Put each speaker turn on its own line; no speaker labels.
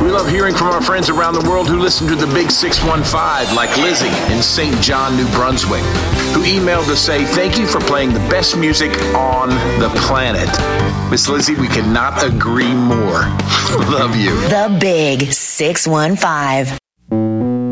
We love hearing from our friends around the world who listen to the Big 615, like Lizzie in St. John, New Brunswick, who emailed to say, thank you for playing the best music on the planet. Miss Lizzie, we cannot agree more. Love you.
The Big 615.